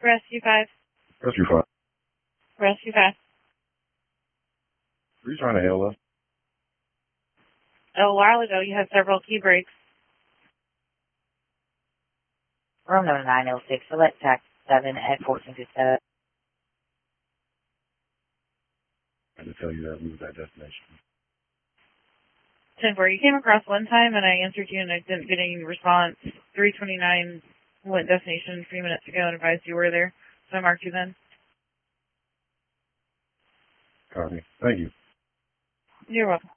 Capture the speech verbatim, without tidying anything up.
Rescue five. Rescue five. Rescue five. Are you trying to hail us? A while ago, you had several key breaks. Room number nine oh six, select taxi seven at fourteen fifty-seven. I had to tell you that we was at destination. ten four, you came across one time and I answered you and I didn't get any response. three twenty-nine went destination a few minutes ago and advised you were there, so I marked you then. Copy. Thank you. You're welcome.